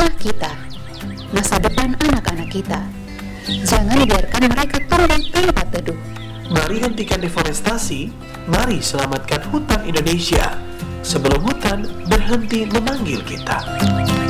rumah kita, masa depan anak-anak kita. Jangan biarkan mereka tumbang tanpa teduh. Mari hentikan deforestasi, mari selamatkan hutan Indonesia sebelum hutan berhenti memanggil kita.